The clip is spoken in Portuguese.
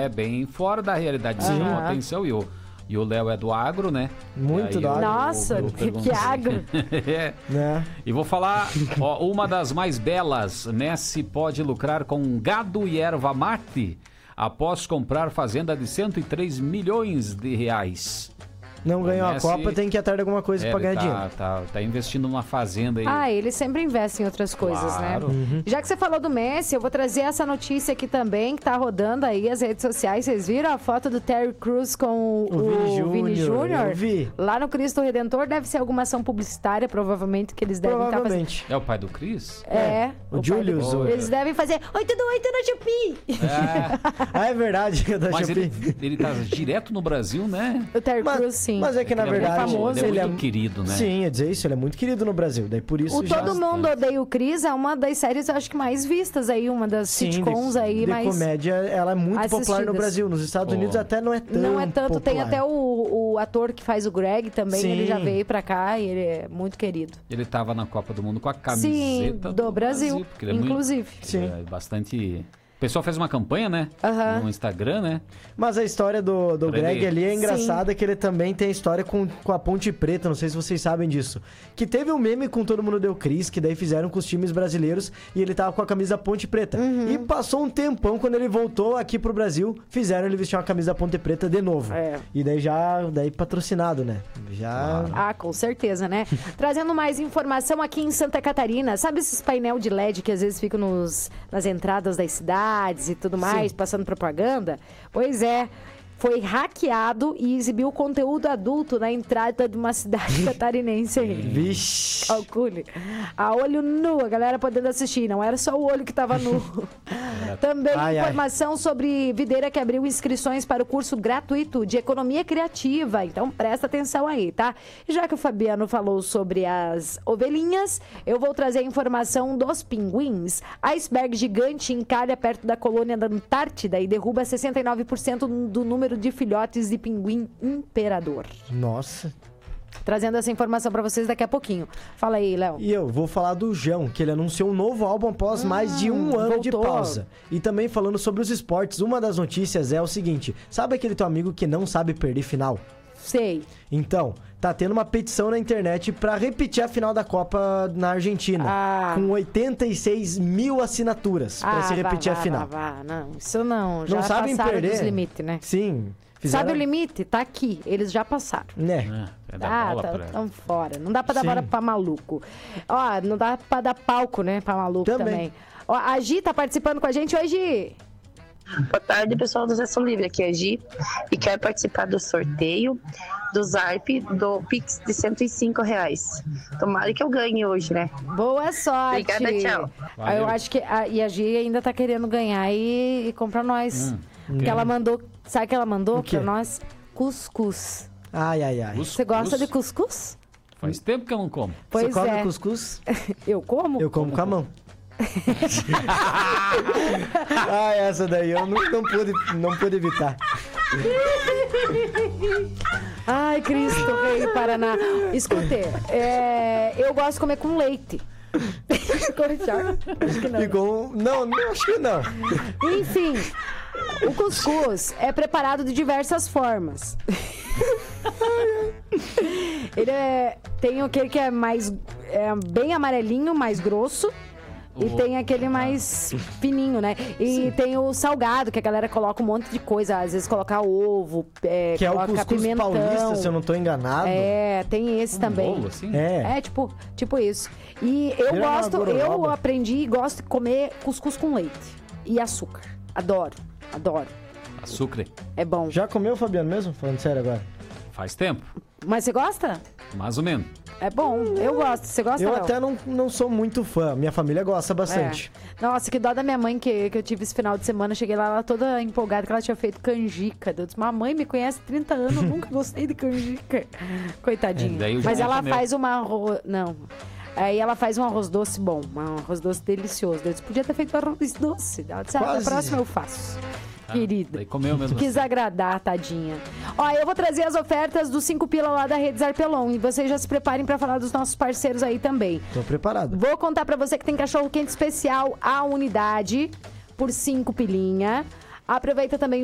bem fora da realidade. Chamou atenção e o Léo é do agro, né? Muito do agro. Nossa, que agro. Né? E vou falar, uma das mais belas, Messi pode lucrar com gado e erva mate após comprar fazenda de 103 milhões de reais. Não ganhou Messi, a Copa, tem que ir atrás de alguma coisa pra ganhar dinheiro. Tá investindo numa fazenda aí. Ele sempre investe em outras coisas, Claro. né? Já que você falou do Messi, eu vou trazer essa notícia aqui também, que tá rodando aí as redes sociais. Vocês viram a foto do Terry Crews com o Vini Júnior? Eu vi. Lá no Cristo Redentor, deve ser alguma ação publicitária, provavelmente, que eles devem estar fazendo. É o pai do Chris? O Julius. Eles devem fazer 8 do 8 no Chupi. É verdade. Mas ele tá direto no Brasil, né? O Terry Crews, sim. Mas é que, na verdade, famoso, ele é muito querido, né? Sim, ia dizer isso, ele é muito querido no Brasil. Daí por isso O Todo Mundo Odeia o Chris é uma das séries, eu acho que mais vistas aí, uma das sitcoms aí de mais comédia, ela é muito popular no assistidas. Brasil. Nos Estados Unidos até não é tanto. Não é tanto, tem popular. até o ator que faz o Greg também, Sim. ele já veio pra cá e ele é muito querido. Ele tava na Copa do Mundo com a camiseta do Brasil, porque ele é inclusive. Muito, é bastante... O pessoal fez uma campanha, né? No Instagram, né? Mas a história do Greg ali é engraçada, que ele também tem a história com a Ponte Preta, não sei se vocês sabem disso. Que teve um meme com Todo Mundo Deu Cris, que daí fizeram com os times brasileiros e ele tava com a camisa Ponte Preta. E passou um tempão, quando ele voltou aqui pro Brasil, fizeram ele vestir uma camisa Ponte Preta de novo. E daí patrocinado, né? Com certeza, né? Trazendo mais informação aqui em Santa Catarina, sabe esses painel de LED que às vezes ficam nas entradas das cidades e tudo mais, passando propaganda? Pois é, foi hackeado e exibiu conteúdo adulto na entrada de uma cidade catarinense aí. Vixe! Calcule. A olho nu, a galera podendo assistir. Não era só o olho que estava nu. Também informação sobre Videira, que abriu inscrições para o curso gratuito de Economia Criativa. Então presta atenção aí, tá? Já que o Fabiano falou sobre as ovelhinhas, eu vou trazer a informação dos pinguins. Iceberg gigante encalha perto da colônia da Antártida e derruba 69% do número de filhotes de pinguim imperador. Nossa. Trazendo essa informação pra vocês daqui a pouquinho. Fala aí, Léo. E eu vou falar do João, que ele anunciou um novo álbum após mais de um ano de pausa. E também falando sobre os esportes, uma das notícias é o seguinte: sabe aquele teu amigo que não sabe perder final? Sei. Então, tá tendo uma petição na internet pra repetir a final da Copa na Argentina. Com 86 mil assinaturas pra se repetir a final. Não, isso não. Já não sabem passaram perder dos limites, né? Sim. Sabe o limite? Tá aqui. Eles já passaram. Tão fora. Não dá pra dar bola pra maluco. Ó, não dá pra dar palco, né, pra maluco também. Ó, a Gi tá participando com a gente. Oi, Gi. Boa tarde, pessoal do Sessão Livre. Aqui é a Gi e quero participar do sorteio do Zarp do Pix de R$105. Tomara que eu ganhe hoje, né? Boa sorte. Obrigada, tchau. Eu acho que a Gi ainda tá querendo ganhar e comprar nós. Porque ela mandou, sabe o que ela mandou pra nós? Cuscuz. Ai. Você gosta de cuscuz? Faz tempo que eu não como. Pois Você come cuscuz? Eu como? Eu como com a mão. Essa daí eu não pude evitar. Ai, Cristo, Rei do Paraná. Escute, eu gosto de comer com leite. Acho que não. Não, acho que não. Enfim, o cuscuz é preparado de diversas formas. Ele tem aquele que é mais bem amarelinho, mais grosso. E tem aquele mais fininho, né? E tem o salgado, que a galera coloca um monte de coisa. Às vezes coloca ovo, que é o cuscuz pimentão. Paulista, se eu não tô enganado. Tem esse também. Bolo, assim? Tipo isso. E eu aprendi e gosto de comer cuscuz com leite e açúcar. Adoro. Açúcar. É bom. Já comeu, Fabiano, mesmo? Falando sério agora. Faz tempo. Mas você gosta? Mais ou menos. É bom, eu gosto. Você gosta, Eu Léo? até não sou muito fã. Minha família gosta bastante. Nossa, que dó da minha mãe que eu tive esse final de semana. Cheguei lá, ela toda empolgada que ela tinha feito canjica. Eu disse, mamãe me conhece há 30 anos, eu nunca gostei de canjica. Coitadinha. Mas ela faz uma... Não. Aí ela faz um arroz doce bom, um arroz doce delicioso. Eu disse, podia ter feito arroz doce. Ela disse, a próxima eu faço. Querida. Daí comeu mesmo. Quis agradar, tadinha. Ó, eu vou trazer as ofertas do 5 pila lá da Rede Zarpelon. E vocês já se preparem pra falar dos nossos parceiros aí também. Tô preparado. Vou contar pra você que tem cachorro quente especial, a unidade, por 5 pilinha. Aproveita também